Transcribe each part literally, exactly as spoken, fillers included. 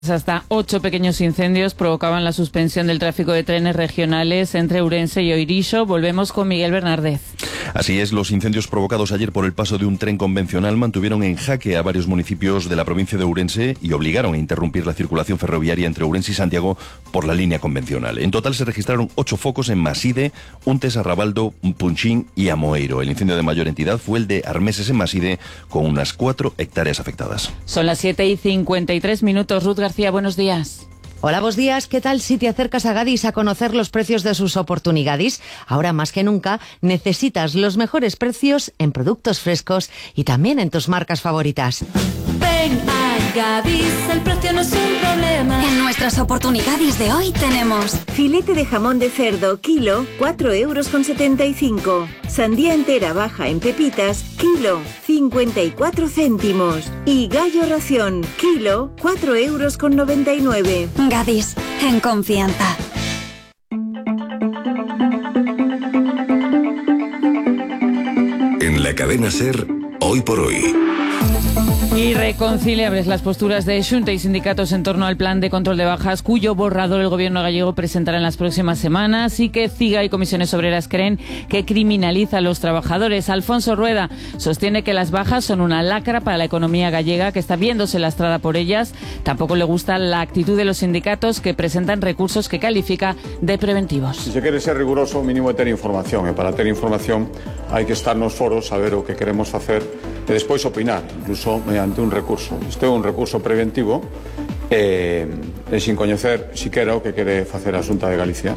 Hasta ocho pequeños incendios provocaban la suspensión del tráfico de trenes regionales entre Ourense y Oirixo. Volvemos con Miguel Bernardez. Así es, los incendios provocados ayer por el paso de un tren convencional mantuvieron en jaque a varios municipios de la provincia de Ourense y obligaron a interrumpir la circulación ferroviaria entre Ourense y Santiago por la línea convencional. En total se registraron ocho focos en Maside, Untes, Arrabaldo, Punchín y Amoeiro. El incendio de mayor entidad fue el de Armeses en Maside, con unas cuatro hectáreas afectadas. Son las siete y cincuenta y tres minutos. Ruth García, buenos días. Hola, buenos días. ¿Qué tal si te acercas a Gadis a conocer los precios de sus oportunidades? Ahora más que nunca necesitas los mejores precios en productos frescos y también en tus marcas favoritas. Ven a Gadis, el precio no es un problema. En nuestras oportunidades de hoy tenemos filete de jamón de cerdo, kilo, cuatro euros con setenta y cinco. Sandía entera baja en pepitas, kilo, cincuenta y cuatro céntimos. Y gallo ración, kilo, cuatro euros con noventa y nueve. Gadis, en confianza. En la cadena SER, hoy por hoy. Irreconciliables las posturas de Xunta y sindicatos en torno al plan de control de bajas, cuyo borrador el gobierno gallego presentará en las próximas semanas, y que CIGA y comisiones obreras creen que criminaliza a los trabajadores. Alfonso Rueda sostiene que las bajas son una lacra para la economía gallega, que está viéndose lastrada por ellas. Tampoco le gusta la actitud de los sindicatos, que presentan recursos que califica de preventivos. Si se quiere ser riguroso, mínimo de tener información, e para tener información hai que estar nos foros, saber o que queremos facer e despois opinar, incluso mediante un recurso. Este é un recurso preventivo e, e sin coñecer siquera o que quere facer a Xunta de Galicia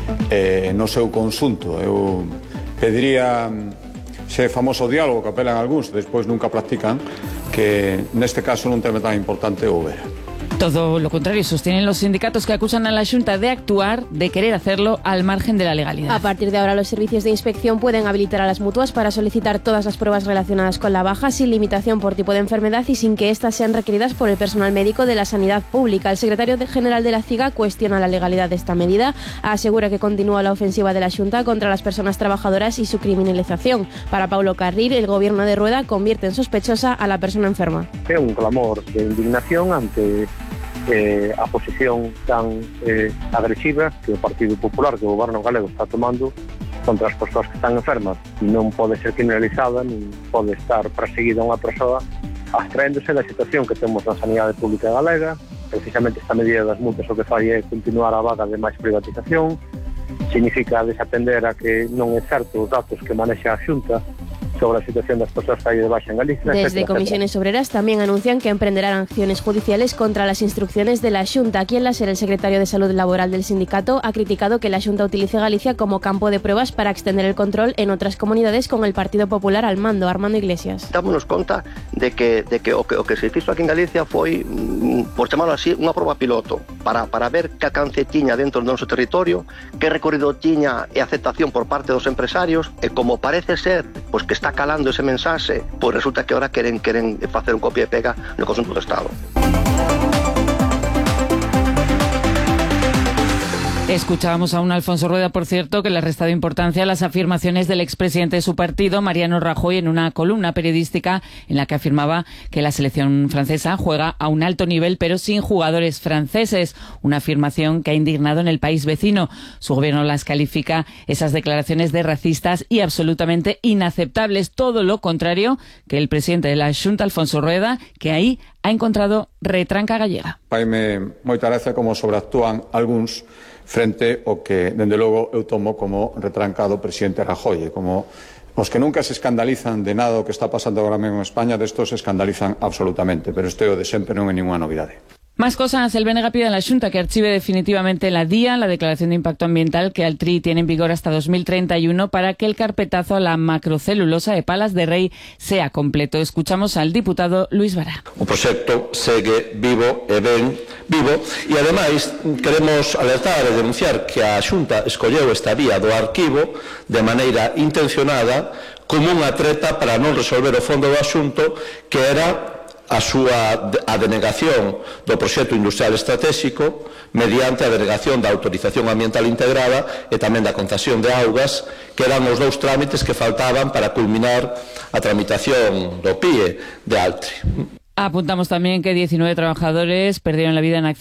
e, no seu conxunto. Eu pediría ese famoso diálogo que apelan algúns, despois nunca practican, que neste caso nun tema tan importante houbera. Todo lo contrario, sostienen los sindicatos, que acusan a la Xunta de actuar, de querer hacerlo al margen de la legalidad. A partir de ahora, los servicios de inspección pueden habilitar a las mutuas para solicitar todas las pruebas relacionadas con la baja, sin limitación por tipo de enfermedad y sin que éstas sean requeridas por el personal médico de la sanidad pública. El secretario general de la CIGA cuestiona la legalidad de esta medida, asegura que continúa la ofensiva de la Xunta contra las personas trabajadoras y su criminalización. Para Paulo Carril, el gobierno de Rueda convierte en sospechosa a la persona enferma. É un clamor de indignación ante Eh, a posición tan eh, agresiva que o Partido Popular, que o goberno galego está tomando contra as persoas que están enfermas, e non pode ser criminalizada, nin pode estar perseguida unha persoa abstraéndose da situación que temos na sanidade pública galega. Precisamente esta medida das multas o que fai é continuar a vaga de máis privatización, significa desatender a que non é certo os datos que manexa a Xunta sobre la situación de las personas que hay de baixa en Galicia. Desde etcétera, comisiones etcétera. obreras también anuncian que emprenderán acciones judiciales contra las instrucciones de la Xunta. Aquí en la SER, el secretario de Salud Laboral del sindicato ha criticado que la Xunta utilice Galicia como campo de pruebas para extender el control en otras comunidades con el Partido Popular al mando. Armando Iglesias. Dámonos conta de que, de que, o que o que se fixo aquí en Galicia foi, por chamarlo así, unha proba piloto para, para ver que alcance tiña dentro do noso territorio, que recorrido tiña e aceptación por parte dos empresarios, e como parece ser pois que está calando ese mensaxe, pois resulta que ahora queren, queren facer un copia e pega no conxunto do Estado. Escuchábamos a un Alfonso Rueda, por cierto, que le ha restado importancia a las afirmaciones del expresidente de su partido, Mariano Rajoy, en una columna periodística en la que afirmaba que la selección francesa juega a un alto nivel pero sin jugadores franceses, una afirmación que ha indignado en el país vecino. Su gobierno las califica, esas declaraciones, de racistas y absolutamente inaceptables, todo lo contrario que el presidente de la Xunta, Alfonso Rueda, que ahí ha encontrado retranca gallega. Faime moita gracia como sobreactúan algúns frente ao que, dende logo, eu tomo como retrancado presidente Rajoy, como os que nunca se escandalizan de nada o que está pasando agora mesmo en España, destos se escandalizan absolutamente, pero este o de sempre non é ninguna novidade. Más cosas. El B N G pide a la Xunta que archive definitivamente la D I A, la Declaración de Impacto Ambiental, que al T R I tiene en vigor hasta dos mil treinta y uno, para que el carpetazo a la macrocelulosa de Palas de Rei sea completo. Escuchamos al diputado Luis Vara. O proxecto segue vivo e ben vivo, e ademais queremos alertar e denunciar que a Xunta escolleu esta vía do arquivo de maneira intencionada como unha treta para non resolver o fondo do asunto, que era a súa a denegación do proxecto industrial estratégico mediante a denegación da autorización ambiental integrada e tamén da concesión de augas, que eran os dous trámites que faltaban para culminar a tramitación do P I E de Altri. Apuntamos también que diecinueve trabajadores perdieron la vida en accidentes